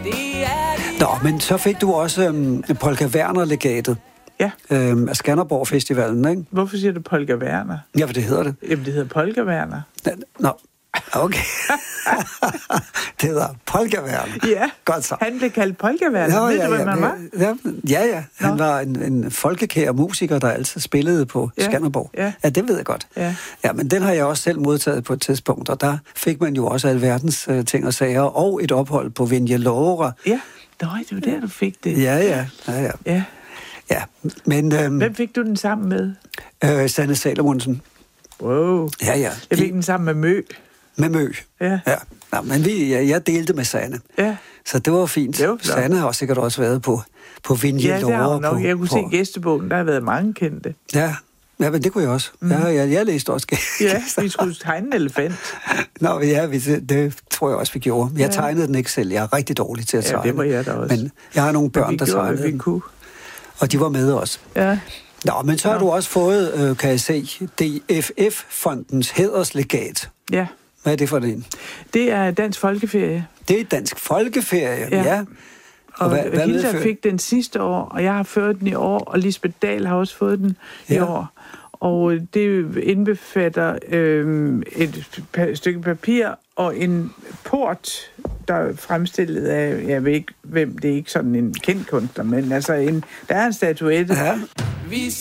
Nå, men så fik du også Polka Werner-legatet. Ja. Af Skanderborg Festivalen, ikke? Hvorfor siger du Polka Werner? Ja, for det hedder det. Jamen, det hedder Polka Werner. Nå, okay. Det hedder Polka Werner. Ja, godt så. Han blev kaldt Polka Werner. Nå, Ved du, hvem han var? Ja. Han var en folkekær musiker, der altid spillede på Skanderborg. Ja, det ved jeg godt. Ja, men den har jeg også selv modtaget på et tidspunkt, og der fik man jo også alverdens ting og sager, og et ophold på Vinje-Låre. Ja, det var der, du fik det. Ja. Ja, men... Hvem fik du den sammen med? Sanne Salomonsen. Wow. Ja. Jeg fik den sammen med Mø. Med Mø. Ja. Nå, men jeg delte med Sanne. Ja. Så det var fint. Sanne har sikkert også været på Vinje-Låre. Ja, det har hun nok. Jeg kunne se gæstebogen, der har været mange kendte. Ja, men det kunne jeg også. Jeg læste også. Ja, vi skulle tegne en elefant. Nå, ja, det tror jeg også, vi gjorde. Jeg tegnede den ikke selv. Jeg er rigtig dårlig til at tegne. Ja, det var jeg da også. Men jeg har nogle børn, der tegnede den. Og de var med også. Ja. Nå, men så har du også fået, kan jeg se, DFF-fondens hæderslegat. Ja. Hvad er det for en? Det er Dansk Folkeferie. Det er Dansk Folkeferie, ja. Og Hilda fik den sidste år, og jeg har fået den i år, og Lisbeth Dahl har også fået den i år. Og det indbefatter et stykke papir og en port, der er fremstillet af, jeg ved ikke hvem, det er ikke sådan en kendt kunstner, men altså der er en statuette. Ja.